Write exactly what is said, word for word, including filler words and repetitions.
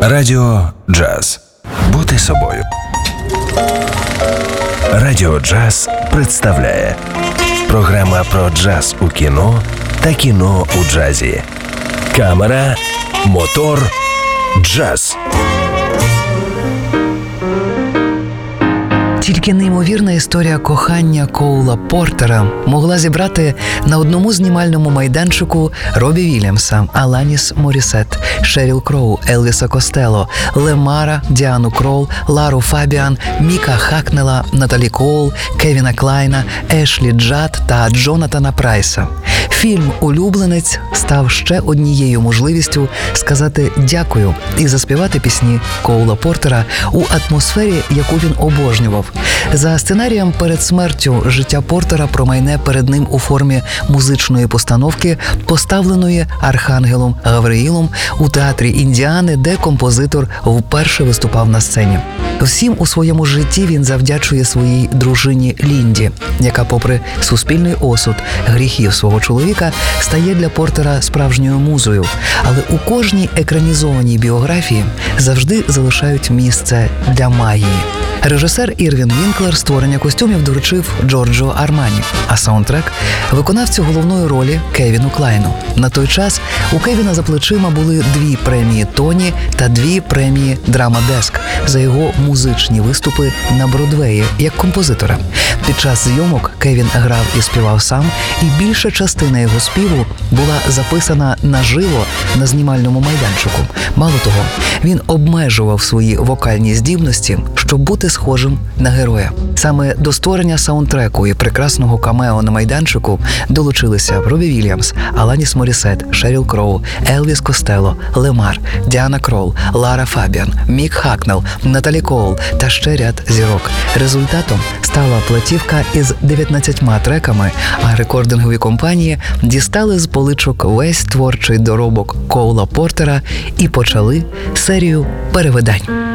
Радіо Джаз. Бути собою. Радіо Джаз представляє програма про джаз у кіно та кіно у джазі. Камера, мотор, джаз. Тільки неймовірна історія кохання Коула Портера могла зібрати на одному знімальному майданчику Робі Вільямса, Аланіс Морісет, Шеріл Кроу, Елвіса Костелло, Лемара, Діану Кролл, Лару Фабіан, Міка Хакнелла, Наталі Коул, Кевіна Клайна, Ешлі Джад та Джонатана Прайса. Фільм «Улюбленець» став ще однією можливістю сказати дякую і заспівати пісні Коула Портера у атмосфері, яку він обожнював. За сценарієм перед смертю життя Портера промайне перед ним у формі музичної постановки, поставленої Архангелом Гавриїлом у театрі Індіани, де композитор вперше виступав на сцені. Всім у своєму житті він завдячує своїй дружині Лінді, яка попри суспільний осуд гріхів свого чоловіка стає для Портера справжньою музою. Але у кожній екранізованій біографії завжди залишають місце для магії. Режисер Ірвін Вінклер створення костюмів доручив Джорджо Армані, а саундтрек – виконавцю головної ролі Кевіну Клайну. На той час у Кевіна за плечима були дві премії Тоні та дві премії Драма Деск за його музичні виступи на Бродвеї як композитора. Під час зйомок Кевін грав і співав сам, і більша частина його співу була записана наживо на знімальному майданчику. Мало того, він обмежував свої вокальні здібності, щоб бути схожим на героя. Саме до створення саундтреку і прекрасного камео на майданчику долучилися Робі Вільямс, Аланіс Морісет, Шеріл Кроу, Елвіс Костелло, Лемар, Діана Кролл, Лара Фабіан, Мік Хакнелл, Наталі Коул та ще ряд зірок. Результатом стала платівка із дев'ятнадцятьма треками, а рекордингові компанії дістали з поличок весь творчий доробок Коула Портера і почали серію перевидань.